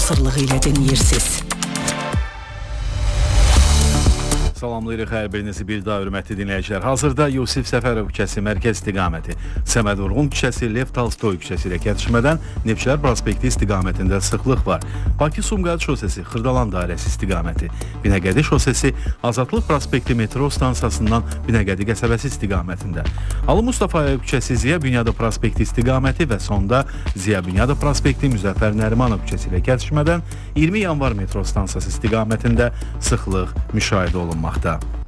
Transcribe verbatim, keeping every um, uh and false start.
sponsorluğu ilə dinləyirsiniz. Salamlayırıq hər birinizi bir daha hörmətli dinləyicilər. Hazırda Yusif Səfərov küçəsi mərkəz istiqaməti, Səməd Vurğun küçəsi, Lev Tolstoy küçəsi ilə kəsişmədən Neftçilər prospekti istiqamətində sıxlıq var. Bakı-Sumqayıt şosesi, Xırdalan dairəsi istiqaməti, Binəqədi şosesi, Azadlıq prospekti metro stansiyasından Binəqədi qəsəbəsi istiqamətində. Ali Mustafayev küçəsi, Ziya Bünyadov prospekti istiqaməti və sonda Ziya Bünyadov prospekti, Müzəffər Nərimanov küçəsi ilə kəsişmədən iyirmi yanvar metro stansiyası istiqamətində sıxlıq müşahidə olunmaqda.